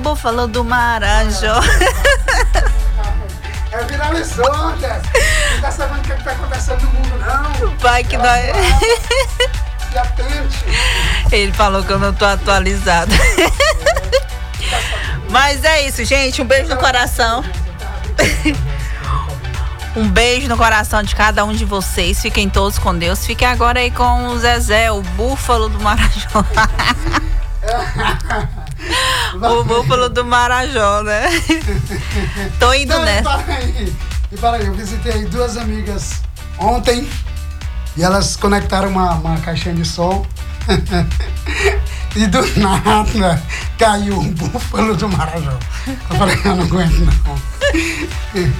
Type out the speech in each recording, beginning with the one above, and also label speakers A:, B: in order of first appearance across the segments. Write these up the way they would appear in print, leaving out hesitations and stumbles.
A: búfalo do Marajó.
B: Viralizou, Jéssica. Não tá sabendo o que tá acontecendo no mundo, não.
A: Vai que nós...
B: Se atente.
A: Ele falou que eu não tô atualizado. Mas é isso, gente. Um beijo no coração. Um beijo no coração de cada um de vocês. Fiquem todos com Deus. Fiquem agora aí com o Zezé, o búfalo do Marajó. O búfalo do Marajó, né? Tô indo,
B: não,
A: né?
B: E para aí, eu visitei 2 amigas ontem e elas conectaram uma caixinha de som. E do nada caiu um búfalo do Marajó. Eu falei, eu não aguento não.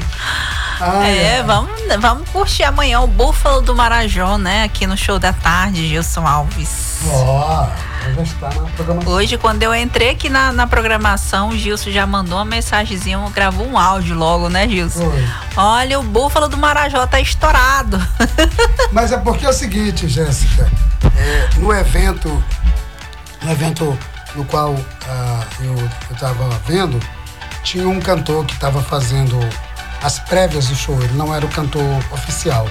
A: Vamos curtir amanhã o Búfalo do Marajó, né? Aqui no Show da Tarde, Gilson Alves.
B: Já está na programação.
A: Hoje, quando eu entrei aqui na programação, o Gilson já mandou uma mensagenzinha, gravou um áudio logo, né, Gilson?
B: Foi.
A: Olha, o Búfalo do Marajó tá estourado.
B: Mas é porque é o seguinte, Jéssica, no evento no qual eu estava vendo, tinha um cantor que estava fazendo as prévias do show, ele não era o cantor oficial.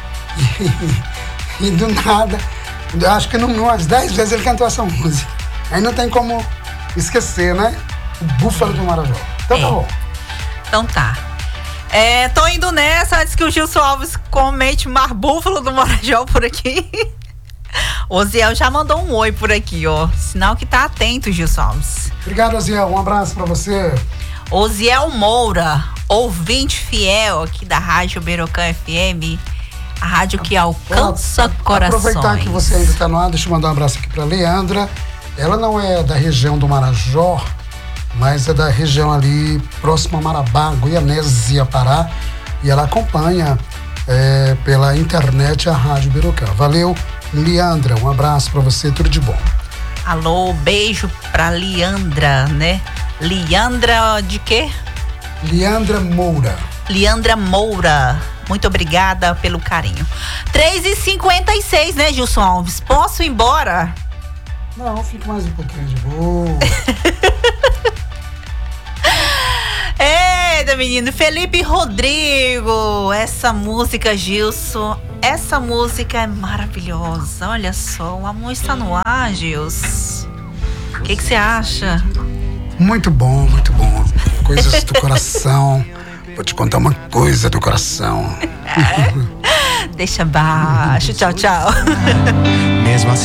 B: E do nada, acho que umas 10 vezes ele cantou essa música. Aí não tem como esquecer, né? O Búfalo do Marajó. Então tá bom.
A: Então tá. Tô indo nessa, antes que o Gilson Alves comente mais Búfalo do Marajó por aqui. O Oziel já mandou um oi por aqui, ó. Sinal que tá atento, Gilson Alves.
B: Obrigado, Oziel. Um abraço pra você.
A: Oziel Moura, ouvinte fiel aqui da Rádio Berocã FM, a rádio que alcança corações.
B: Aproveitar que você ainda está no ar, deixa eu mandar um abraço aqui para Leandra. Ela não é da região do Marajó, mas é da região ali próxima a Marabá, Goianésia, Pará, e ela acompanha pela internet a Rádio Berocã. Valeu, Leandra, um abraço para você, tudo de bom.
A: Alô, beijo para Leandra, né? Leandra de quê?
B: Leandra Moura.
A: Leandra Moura. Muito obrigada pelo carinho. 3h56, né, Gilson Alves? Posso ir embora?
B: Não, fique mais um pouquinho de boa.
A: Eita, menino. Felipe Rodrigo. Essa música, Gilson, essa música é maravilhosa. Olha só, o amor está no ar, Gilson. O que você acha?
B: Muito bom, muito bom. Coisas do coração. Vou te contar uma coisa do coração.
A: Deixa baixo. Tchau, tchau.
C: Mesmo assim.